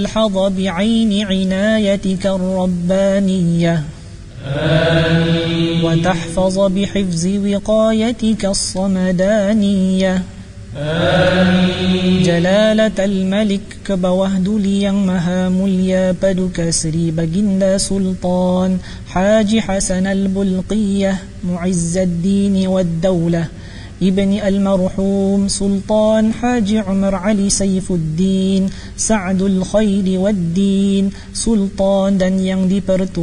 الحظ بعين عنايتك الربانية آمين. وتحفظ بحفظ وقايتك الصمدانية آمين. جلالة الملك كبوهد ليang maha mulia paduka Sri Baginda Sultan Haji Hasan al-Bulqiyah معز الدين والدولة ابن المرحوم سلطان حاج عمر علي سيف الدين سعد الخير والدين سلطان dan yang dipertua